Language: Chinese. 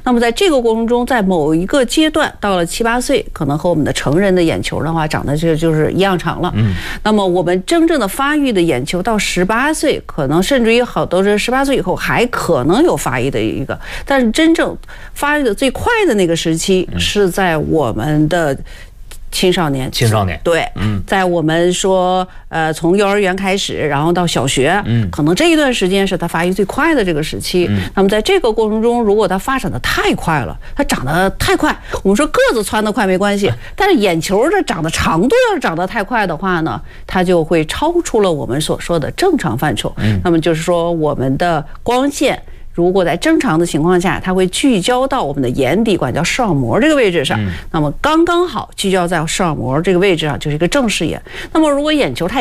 那么在这个过程中，在某一个阶段，到了7、8岁，可能和我们的成人的眼球的话，长得就是一样长了。那么我们真正的发育的眼球到18岁，可能甚至于好多人18岁以后还可能有发育的一个，但是真正发育的最快的那个时期是在我们的青少年，对，在我们说从幼儿园开始，然后到小学，可能这一段时间是他发育最快的这个时期。那么在这个过程中，如果他发展的太快了，他长得太快，我们说个子蹿得快没关系，但是眼球的长的长度要是长得太快的话呢，它就会超出了我们所说的正常范畴。那么就是说我们的光线，如果在正常的情况下，它会聚焦到我们的眼底管叫视网膜这个位置上，那么刚刚好聚焦在视网膜这个位置上，就是一个正视野。那么如果眼球太